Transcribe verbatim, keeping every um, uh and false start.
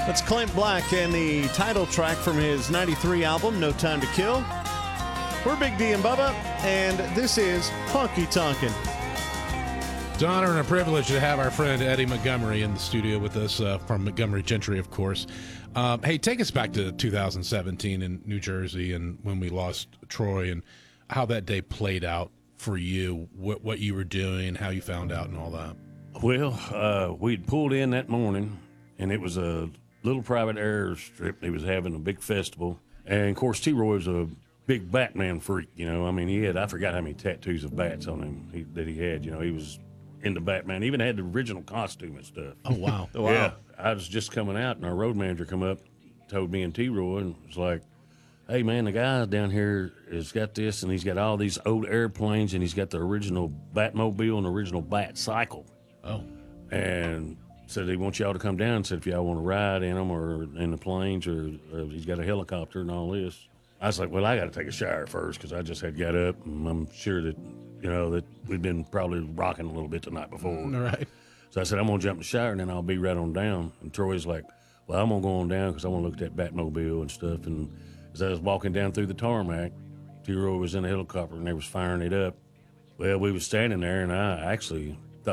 That's Clint Black and the title track from his ninety-three album, No Time to Kill. We're Big D and Bubba, and this is Honky Tonkin'. It's an honor and a privilege to have our friend Eddie Montgomery in the studio with us uh, from Montgomery Gentry, of course. Um, hey, take us back to two thousand seventeen in New Jersey and when we lost Troy and how that day played out for you, what, what you were doing, how you found out and all that. Well, uh, we'd pulled in that morning, and it was a little private airstrip. They was having a big festival. And, of course, T-Roy was a big Batman freak, you know. I mean, he had, I forgot how many tattoos of bats on him he, that he had. You know, he was into Batman. He even had the original costume and stuff. Oh, wow. Wow. Yeah. I was just coming out, and our road manager come up, told me and T-Roy, and was like, hey, man, the guy down here has got this, and he's got all these old airplanes, and he's got the original Batmobile and the original Bat Cycle. Oh. And said he wants y'all to come down and said if y'all want to ride in them or in the planes or, or he's got a helicopter and all this. I was like, well, I got to take a shower first because I just had got up and I'm sure that, you know, that we'd been probably rocking a little bit the night before. All right. So I said, I'm going to jump in the shower and then I'll be right on down. And Troy's like, well, I'm going to go on down because I want to look at that Batmobile and stuff. And as I was walking down through the tarmac, T-Roy was in a helicopter and they was firing it up. Well, we was standing there and I actually